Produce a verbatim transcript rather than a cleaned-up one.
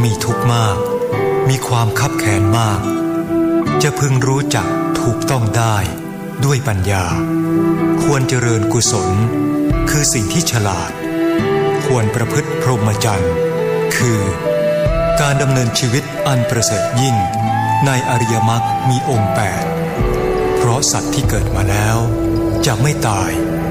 มีทุกข์มากมีความคับแค้นมากจะพึงรู้จักถูกต้องได้ด้วยปัญญาควรเจริญกุศลคือสิ่งที่ฉลาดควรประพฤติพรหมจรรย์คือการดำเนินชีวิตอันประเสริฐยิ่งในอริยมรรคมีองค์แปดเพราะสัตว์ที่เกิดมาแล้วจะไม่ตาย